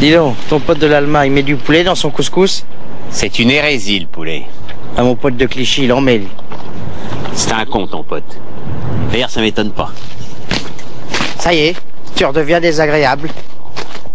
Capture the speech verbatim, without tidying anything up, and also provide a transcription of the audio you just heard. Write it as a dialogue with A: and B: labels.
A: Dis donc, ton pote de l'Allemagne, il met du poulet dans son couscous?
B: C'est une hérésie, le poulet.
A: Ah, mon pote de Clichy, il en met, lui.
B: C'est un con, ton pote. D'ailleurs, ça m'étonne pas.
A: Ça y est, tu redeviens désagréable.